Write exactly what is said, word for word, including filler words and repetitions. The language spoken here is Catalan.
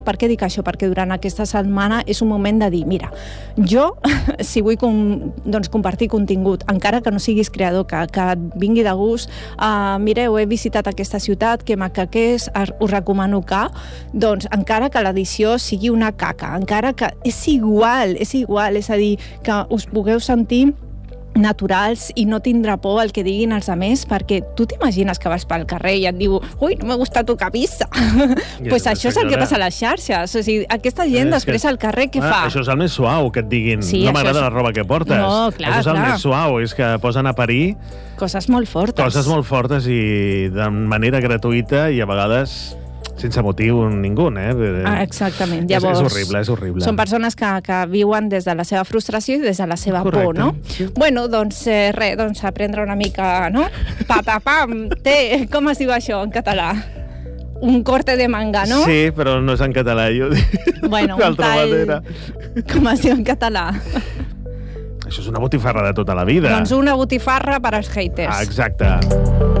Per què dic això? Perquè durant aquesta setmana és un moment de dir, mira, jo, si vull com, doncs, compartir contingut, encara que no siguis creador, que, que et vingui de gust, uh, mireu, he visitat aquesta ciutat, que maca que és, us recomano que, doncs, encara que l'edició sigui una caca, encara que és igual, és igual, és a dir, que us pugueu sentir naturals i no tindrà por el que diguin els altres, perquè tu t'imagines que vas pel carrer i et diu ui, no m'ha gustat tu camisa. Doncs pues això és el que passa a les xarxes. O sigui, aquesta gent després al carrer què fa? Això és el més suau, que et diguin no m'agrada la roba que portes. No, clar, això és el més suau, és que posen a parir coses molt fortes. Coses molt fortes i de manera gratuïta i a vegades sense motiu ningú, eh? Ah, exactament. Llavors, és, és horrible, és horrible. Són persones que, que viuen des de la seva frustració i des de la seva Correcte. por, no? Sí. Bueno, doncs eh, res, doncs aprendre una mica, no? Pa, pa, pam, té, com es diu això en català? Un corte de manga, no? Sí, però no és en català, jo dic. Bueno, un tall... Com es diu en català? Això és una botifarra de tota la vida. Doncs una botifarra per als haters. Ah, exacte.